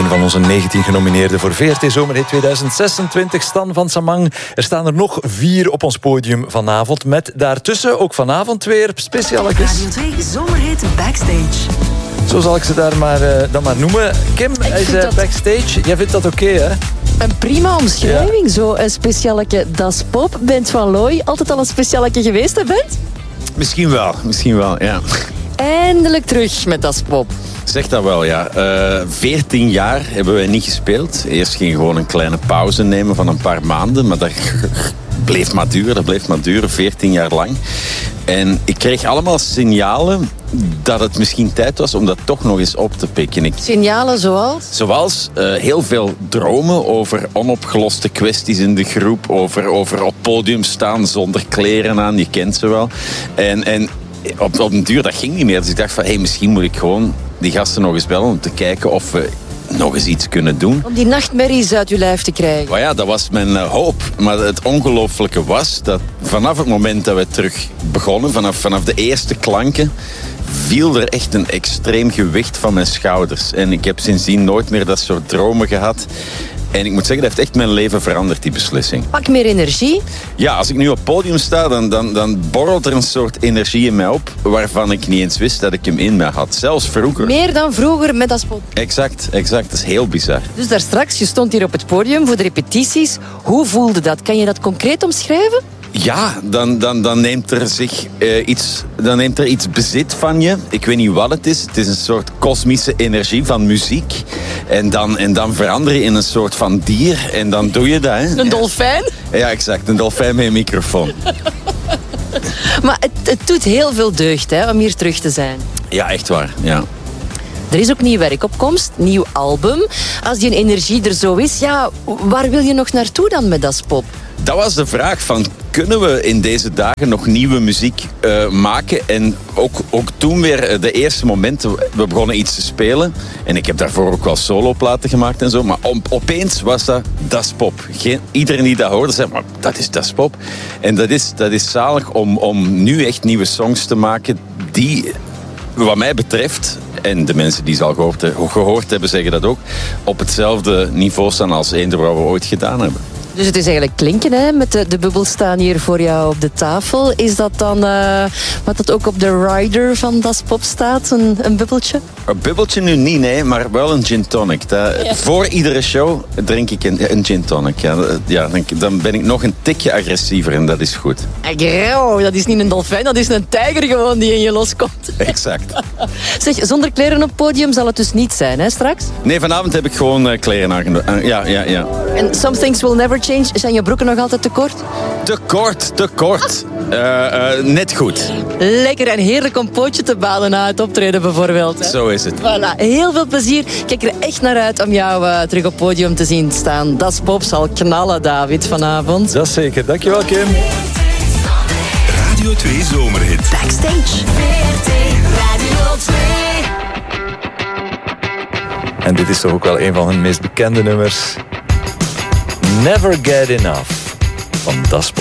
Een van onze 19 genomineerden voor VRT Zomerhit 2026, Stan van Samang. Er staan er nog 4 op ons podium vanavond. Met daartussen ook vanavond weer specialetjes. Radio 2 Zomerhit Backstage. Zo zal ik ze daar dan maar noemen. Kim is backstage. Jij vindt dat oké, hè? Een prima omschrijving, zo een specialetje Das Pop. Bent van Looy altijd al een specialetje geweest, hè Bent? Misschien wel, ja. Eindelijk terug met Das Pop. Zeg dat wel, ja. 14 jaar hebben wij niet gespeeld. Eerst ging gewoon een kleine pauze nemen van een paar maanden, maar dat bleef maar duren, 14 jaar lang. En ik kreeg allemaal signalen dat het misschien tijd was om dat toch nog eens op te pikken. Signalen zoals? Zoals heel veel dromen over onopgeloste kwesties in de groep, over op podium staan zonder kleren aan, je kent ze wel. En op een duur, dat ging niet meer. Dus ik dacht van, misschien moet ik gewoon die gasten nog eens bellen om te kijken of we nog eens iets kunnen doen. Om die nachtmerries uit uw lijf te krijgen. Maar ja, dat was mijn hoop. Maar het ongelooflijke was dat vanaf het moment dat we terug begonnen, vanaf de eerste klanken, viel er echt een extreem gewicht van mijn schouders. En ik heb sindsdien nooit meer dat soort dromen gehad. En ik moet zeggen, dat heeft echt mijn leven veranderd, die beslissing. Pak meer energie. Ja, als ik nu op het podium sta, dan borrelt er een soort energie in mij op, waarvan ik niet eens wist dat ik hem in mij had. Zelfs vroeger. Meer dan vroeger met Das Pop. Exact. Dat is heel bizar. Dus daar straks, je stond hier op het podium voor de repetities. Hoe voelde dat? Kan je dat concreet omschrijven? Ja, dan neemt er iets bezit van je. Ik weet niet wat het is. Het is een soort kosmische energie van muziek. En dan verander je in een soort van dier. En dan doe je dat. Hè? Een dolfijn? Ja, exact. Een dolfijn met een microfoon. Maar het doet heel veel deugd, hè, om hier terug te zijn. Ja, echt waar. Ja. Er is ook nieuw werk op komst, nieuw album. Als die energie er zo is, ja, waar wil je nog naartoe dan met Das Pop? Dat was de vraag van, kunnen we in deze dagen nog nieuwe muziek maken? En ook toen weer de eerste momenten, we begonnen iets te spelen. En ik heb daarvoor ook wel soloplaten gemaakt en zo. Maar opeens was dat Das Pop. Iedereen die dat hoorde zei, maar dat is Das Pop. En dat is zalig om nu echt nieuwe songs te maken die, wat mij betreft, en de mensen die ze al gehoord hebben zeggen dat ook, op hetzelfde niveau staan als eender wat we ooit gedaan hebben. Dus het is eigenlijk klinken, hè? Met de bubbels staan hier voor jou op de tafel. Is dat dan wat dat ook op de rider van Das Pop staat, een bubbeltje? Een bubbeltje nu niet, nee, maar wel een gin tonic. Voor iedere show drink ik een gin tonic. Dan ben ik nog een tikje agressiever en dat is goed. Dat is niet een dolfijn, dat is een tijger gewoon die in je loskomt. Exact. Zeg, zonder kleren op het podium zal het dus niet zijn, hè, straks? Nee, vanavond heb ik gewoon kleren aangenomen. Ja. En Some Things Will Never Change. Zijn je broeken nog altijd te kort? Te kort. Net goed. Lekker en heerlijk om pootje te baden na het optreden bijvoorbeeld. Hè? Zo is het. Voilà, heel veel plezier. Kijk er echt naar uit om jou terug op het podium te zien staan. Das Pop zal knallen, David, vanavond. Dat is zeker. Dankjewel, Kim. Radio 2 Zomerhit. Backstage. Radio 2. En dit is toch ook wel een van hun meest bekende nummers. Never Get Enough van Das Pop.